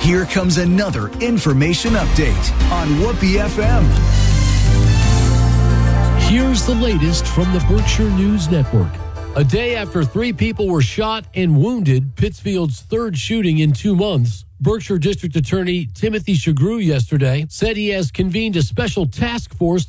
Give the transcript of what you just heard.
Here comes another information update on Whoopee FM. Here's the latest from the Berkshire News Network. A day after 3 people were shot and wounded, Pittsfield's third shooting in 2 months, Berkshire District Attorney Timothy Shagru yesterday said he has convened a special task force